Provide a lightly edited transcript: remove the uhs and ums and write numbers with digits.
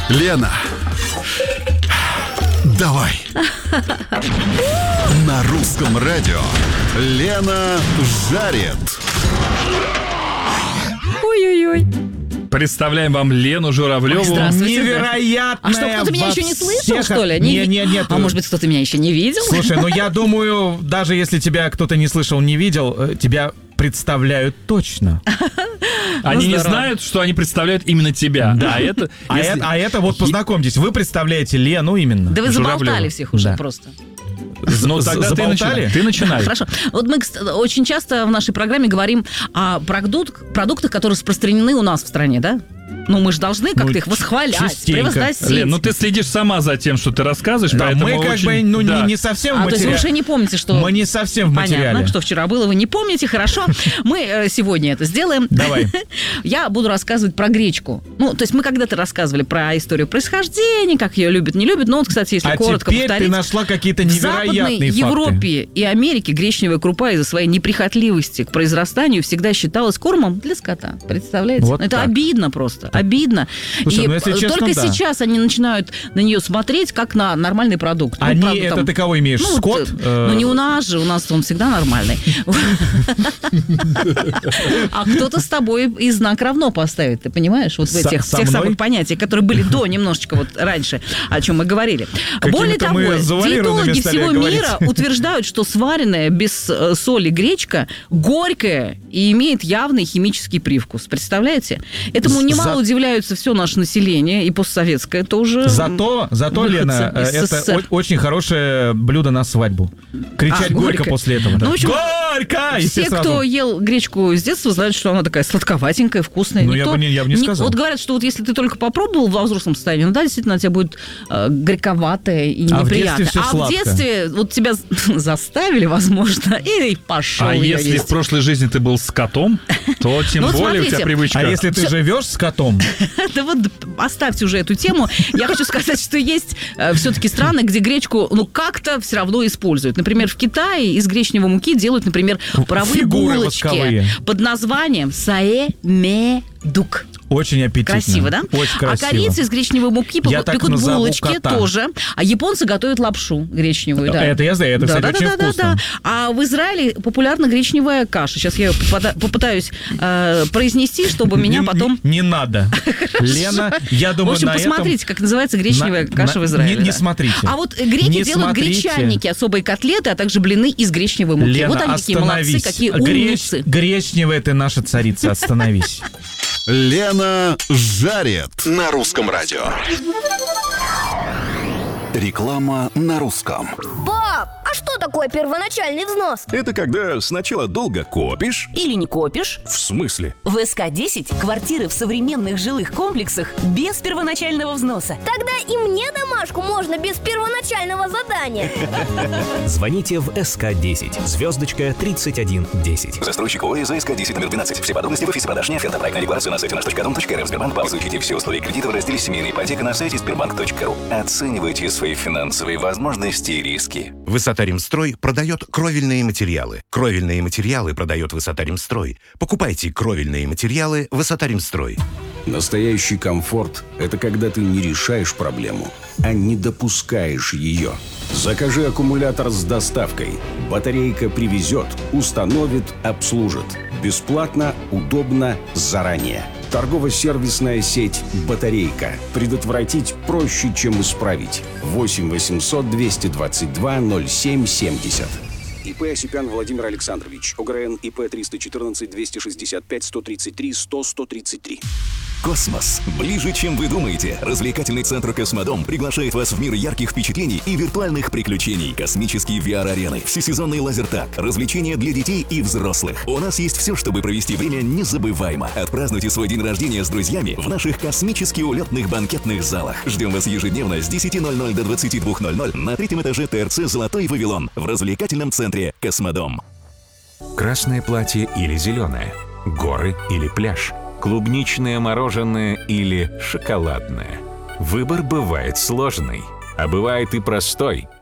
Лена, давай. На русском радио Лена жарит. Ой-ой-ой. Представляем вам Лену Журавлеву. Здравствуйте. Невероятная. А что, кто-то меня еще не слышал, что ли? Нет. А может быть, кто-то меня еще не видел? Слушай, ну я думаю, даже если тебя кто-то не слышал, не видел, тебя представляют точно. Они не здорово. знают, что они представляют именно тебя. Да. А это вот познакомьтесь, вы представляете Лену именно. Да вы заболтали Журавлева. всех уже Да. просто. Ну, тогда Заболтали? ты начинай. Хорошо. Вот мы очень часто в нашей программе говорим о продуктах, которые распространены у нас в стране, да? Ну, мы же должны как-то их восхвалять, частенько. превозносить. Лен, ну ты следишь сама за тем, что ты рассказываешь, Да, поэтому мы как очень- бы ну, да. не совсем в То есть вы материале. уже не помните, что... Мы не совсем в материале. Понятно, что вчера было, вы не помните, хорошо. Мы сегодня это сделаем. Давай. Я буду рассказывать про гречку. Ну, то есть мы когда-то рассказывали про историю происхождения, как ее любят, не любят. Но вот, кстати, если А коротко теперь повторить. ты нашла какие-то В Западной невероятные факты. Европе и Америке гречневая крупа из-за своей неприхотливости к произрастанию всегда считалась кормом для скота. Представляете? Вот Это так. обидно просто. Обидно. Слушай, И ну, если честно, только да. сейчас они начинают на нее смотреть как на нормальный продукт. Ну, Они, правда, это там- ты кого имеешь? ну, Скот? Ну, не у нас же, у нас он всегда нормальный. А кто-то с тобой и знак равно поставит, ты понимаешь? Вот в этих Со тех мной? самых понятиях, которые были до немножечко вот раньше, о чем мы говорили. Более Какими-то того, мы завуалированными диетологи стали всего говорить. мира утверждают, что сваренная без соли гречка горькая и имеет явный химический привкус. Представляете? Этому немало удивляются все наше население, и постсоветское тоже. Зато, выходцы Лена, из это СССР. очень хорошее блюдо на свадьбу. Кричать горько горько. после этого. Да. Ну, в общем, горько! И Все, сразу. кто ел гречку с детства, знают, что она такая сладковатенькая, вкусная. Ну, я бы не сказал. Вот говорят, что вот если ты только попробовал во взрослом состоянии, ну да, действительно, она тебе будет горьковатая и А в неприятная. детстве всё в сладко. детстве вот тебя заставили, возможно, и пошел А её если есть. в прошлой жизни ты был с котом, то тем Ну, вот более у смотрите. тебя привычка. А если ты живешь с котом? Да вот оставьте уже эту тему. Я хочу сказать, что есть все-таки страны, где гречку, ну, как-то все равно используют. Например, в Китае из гречневой муки делают, например, паровые Фигуры булочки восковые. под названием саэ-ме-дук. Очень аппетитно. Красиво, да? Очень красиво. А корейцы из гречневой муки Я так пекут назову булочки кота. тоже. А японцы готовят лапшу гречневую, да. Это я знаю, это, кстати, очень вкусно. А в Израиле популярна гречневая каша. Сейчас я ее попытаюсь произнести, чтобы меня потом... Не надо. Лена, я В думаю, общем, на этом... посмотрите, как называется гречневая каша в Израиле. Не да. смотрите. А вот греки Не делают смотрите. гречаники, особые котлеты, а также блины из гречневой муки. Лена, вот они какие молодцы, остановись. какие умницы. Гречневая ты наша царица, остановись. Лена жарит. На русском радио. Реклама на русском. Пап, а что такое первоначальный взнос? Это когда сначала долго копишь. Или не копишь? В смысле? В СК-10 квартиры в современных жилых комплексах без первоначального взноса. Тогда и мне домашку можно без первоначального задания. Звоните в СК-10, звездочка 3110. Застройщик ОС СК-10 номер 12. Все подробности в офисе продаж не оферта. Проектная регуляция на сайте наш.дом.рф. Сбербанк. Изучите все условия кредита в разделе «Семейная ипотека» на сайте sberbank.ru. Оценивайте свои финансовые возможности и риски. Высота Римстрой продает кровельные материалы. Кровельные материалы продает Высота Римстрой. Покупайте кровельные материалы Высота Римстрой. Настоящий комфорт – это когда ты не решаешь проблему, а не допускаешь ее. Закажи аккумулятор с доставкой. Батарейка привезет, установит, обслужит. Бесплатно, удобно, заранее. Торгово-сервисная сеть «Батарейка». Предотвратить проще, чем исправить. 8 800 222 0770. ИП Осипян Владимир Александрович. ОГРН ИП 314 265 133 100 133. Космос. Ближе, чем вы думаете. Развлекательный центр «Космодом» приглашает вас в мир ярких впечатлений и виртуальных приключений. Космические VR-арены, всесезонный лазертаг, развлечения для детей и взрослых. У нас есть все, чтобы провести время незабываемо. Отпразднуйте свой день рождения с друзьями в наших космически улетных банкетных залах. Ждем вас ежедневно с 10:00 до 22:00 на 3-м этаже ТРЦ «Золотой Вавилон» в развлекательном центре «Космодом». Красное платье или зеленое? Горы или пляж? Клубничное мороженое или шоколадное? Выбор бывает сложный, а бывает и простой.